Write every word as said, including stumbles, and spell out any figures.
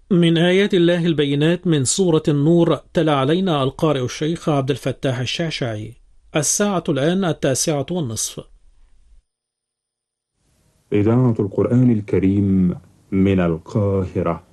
من آيات الله البينات من سورة النور، تلا علينا القارئ الشيخ عبد الفتاح الشعشعي. الساعة الآن التاسعة والنصف. إذاعة القرآن الكريم من القاهرة.